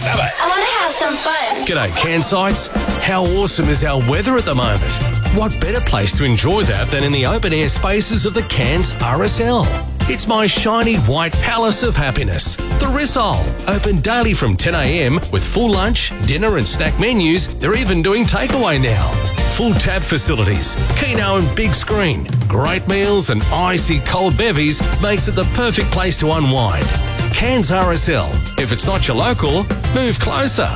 Summer. I want to have some fun. G'day, Cairnsites. How awesome is our weather at the moment? What better place to enjoy that than in the open-air spaces of the Cairns RSL? It's my shiny white palace of happiness, the Rissole. Open daily from 10 a.m. with full lunch, dinner and snack menus. They're even doing takeaway now. Full tab facilities, Keno and big screen, great meals and icy cold bevies makes it the perfect place to unwind. Cairns RSL. If it's not your local, move closer.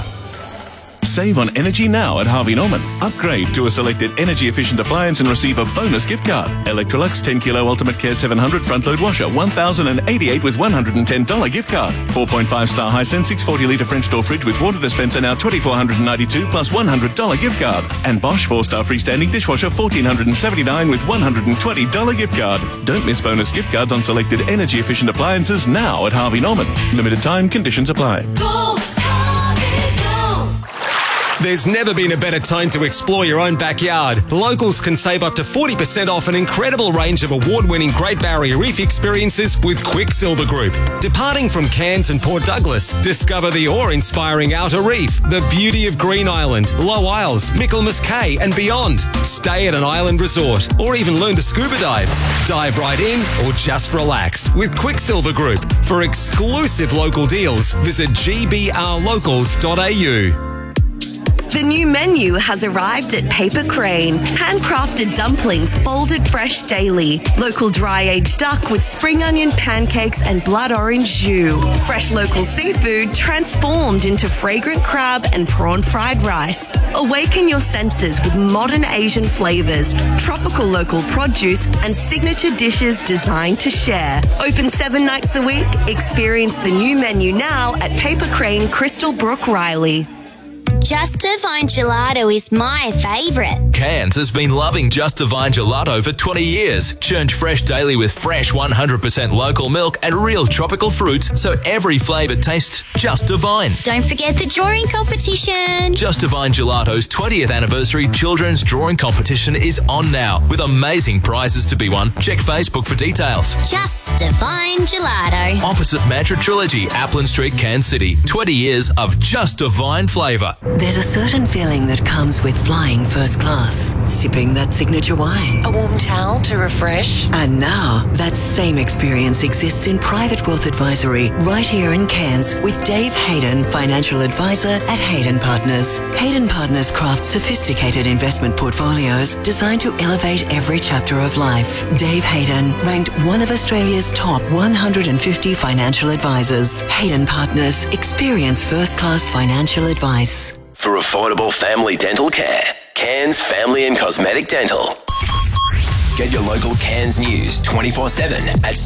Save on energy now at Harvey Norman. Upgrade to a selected energy-efficient appliance and receive a bonus gift card. Electrolux 10 kilo Ultimate Care 700 front-load washer, $1,088 with $110 gift card. 4.5-star Hisense 640-litre French door fridge with water dispenser now $2,492 plus $100 gift card. And Bosch 4-star freestanding dishwasher $1,479 with $120 gift card. Don't miss bonus gift cards on selected energy-efficient appliances now at Harvey Norman. Limited time, conditions apply. Go, Harvey, go. There's never been a better time to explore your own backyard. Locals can save up to 40% off an incredible range of award-winning Great Barrier Reef experiences with Quicksilver Group. Departing from Cairns and Port Douglas, discover the awe-inspiring Outer Reef, the beauty of Green Island, Low Isles, Michaelmas Cay and beyond. Stay at an island resort or even learn to scuba dive. Dive right in or just relax with Quicksilver Group. For exclusive local deals, visit gbrlocals.au. The new menu has arrived at Paper Crane. Handcrafted dumplings folded fresh daily. Local dry-aged duck with spring onion pancakes and blood orange jus. Fresh local seafood transformed into fragrant crab and prawn fried rice. Awaken your senses with modern Asian flavours, tropical local produce and signature dishes designed to share. Open 7 nights a week. Experience the new menu now at Paper Crane, Crystal Brook, Riley. Just Divine Gelato is my favourite. Cairns has been loving Just Divine Gelato for 20 years. Churned fresh daily with fresh 100% local milk and real tropical fruits, so every flavour tastes just divine. Don't forget the drawing competition. Just Divine Gelato's 20th anniversary children's drawing competition is on now, with amazing prizes to be won. Check Facebook for details. Just Divine Gelato. Opposite Mantra Trilogy, Applin Street, Cairns City. 20 years of just divine flavour. There's a certain feeling that comes with flying first class, sipping that signature wine, a warm towel to refresh. And now that same experience exists in private wealth advisory right here in Cairns with Dave Hayden, financial advisor at Hayden Partners. Hayden Partners crafts sophisticated investment portfolios designed to elevate every chapter of life. Dave Hayden, ranked one of Australia's top 150 financial advisors. Hayden Partners, experience first class financial advice. For affordable family dental care, Cairns Family and Cosmetic Dental. Get your local Cairns news 24/7 at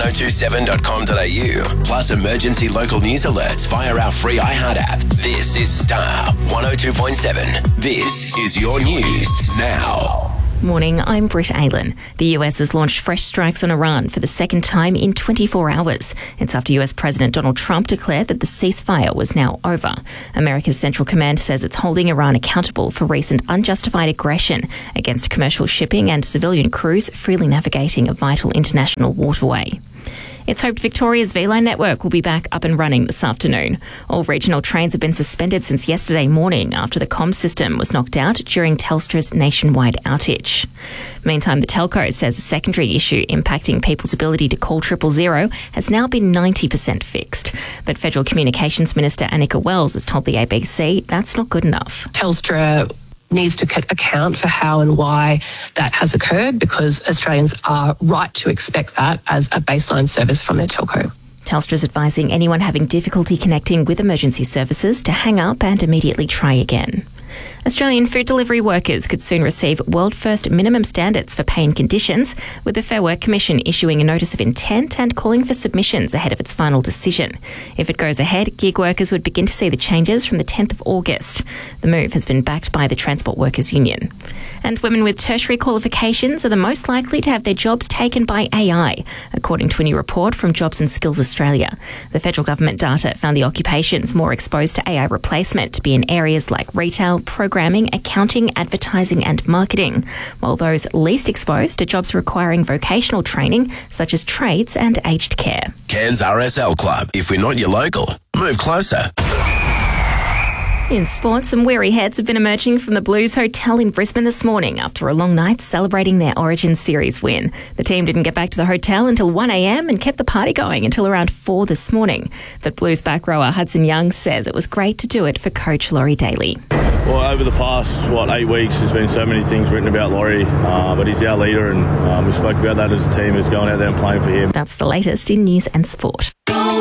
star1027.com.au. Plus emergency local news alerts via our free iHeart app. This is Star 102.7. This is your news now. Morning, I'm Britt Aylan. The US has launched fresh strikes on Iran for the second time in 24 hours. It's after US President Donald Trump declared that the ceasefire was now over. America's Central Command says it's holding Iran accountable for recent unjustified aggression against commercial shipping and civilian crews freely navigating a vital international waterway. It's hoped Victoria's V-Line network will be back up and running this afternoon. All regional trains have been suspended since yesterday morning after the comms system was knocked out during Telstra's nationwide outage. Meantime, the telco says a secondary issue impacting people's ability to call 000 has now been 90% fixed. But Federal Communications Minister Annika Wells has told the ABC that's not good enough. Telstra needs to account for how and why that has occurred, because Australians are right to expect that as a baseline service from their telco. Telstra's advising anyone having difficulty connecting with emergency services to hang up and immediately try again. Australian food delivery workers could soon receive world-first minimum standards for pay and conditions, with the Fair Work Commission issuing a notice of intent and calling for submissions ahead of its final decision. If it goes ahead, gig workers would begin to see the changes from the 10th of August. The move has been backed by the Transport Workers Union. And women with tertiary qualifications are the most likely to have their jobs taken by AI, according to a new report from Jobs and Skills Australia. The federal government data found the occupations more exposed to AI replacement to be in areas like retail, programming, accounting, advertising and marketing, while those least exposed are jobs requiring vocational training such as trades and aged care. Cairns RSL Club. If we're not your local, move closer. In sports, some weary heads have been emerging from the Blues Hotel in Brisbane this morning after a long night celebrating their Origin Series win. The team didn't get back to the hotel until 1 a.m. and kept the party going until around 4 this morning. But Blues back rower Hudson Young says it was great to do it for coach Laurie Daly. Well, over the past, 8 weeks, there's been so many things written about Laurie, but he's our leader, and we spoke about that as a team, is going out there and playing for him. That's the latest in news and sport.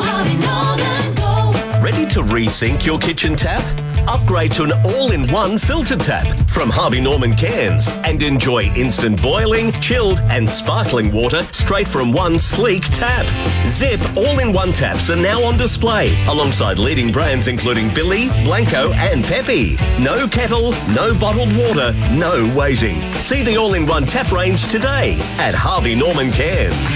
Ready to rethink your kitchen tap? Upgrade to an all-in-one filter tap from Harvey Norman Cairns and enjoy instant boiling, chilled and sparkling water straight from one sleek tap. Zip all-in-one taps are now on display alongside leading brands including Billy, Blanco and Pepe. No kettle, no bottled water, no waiting. See the all-in-one tap range today at Harvey Norman Cairns.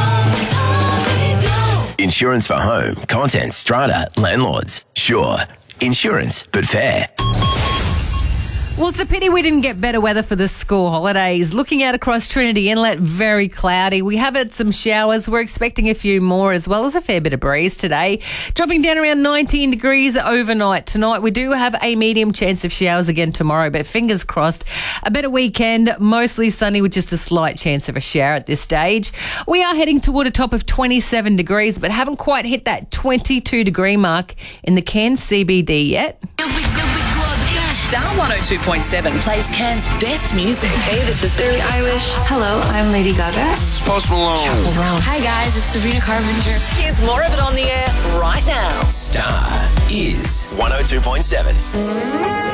Insurance for home, contents, strata, landlords. Sure. Insurance, but fair. Well, it's a pity we didn't get better weather for the school holidays. Looking out across Trinity Inlet, very cloudy. We have had some showers. We're expecting a few more, as well as a fair bit of breeze today. Dropping down around 19 degrees overnight tonight. We do have a medium chance of showers again tomorrow, but fingers crossed. A better weekend, mostly sunny with just a slight chance of a shower at this stage. We are heading toward a top of 27 degrees, but haven't quite hit that 22 degree mark in the Cairns CBD yet. Star 102.7 plays Cairns' best music. Hey, this is Billie Eilish. Hello, I'm Lady Gaga. This is Post Malone. Chappell Brown. Hi guys, it's Sabrina Carpenter. Here's more of it on the air right now. Star is 102.7.